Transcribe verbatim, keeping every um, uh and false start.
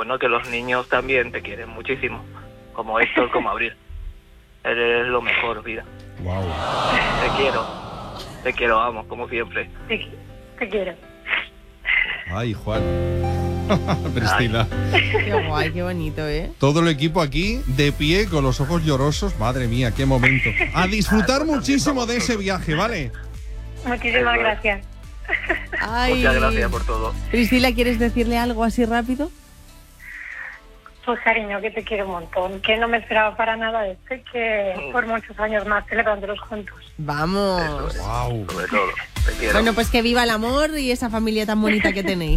bueno, que los niños también te quieren muchísimo, como Héctor, como Abril. Eres lo mejor, vida. Wow. Te quiero, te quiero, vamos, como siempre. Te, te quiero. Ay, Juan. Priscila. Qué guay, qué bonito, ¿eh? Todo el equipo aquí de pie con los ojos llorosos. Madre mía, qué momento. A disfrutar muchísimo de ese viaje, ¿vale? Muchísimas gracias. Ay. Muchas gracias por todo. Priscila, ¿quieres decirle algo así rápido? Pues cariño, que te quiero un montón, que no me esperaba para nada esto y que por muchos años más celebrándolos juntos. Vamos. Eso es, Wow. sobre todo, te quiero. Bueno, pues que viva el amor y esa familia tan bonita que tenéis.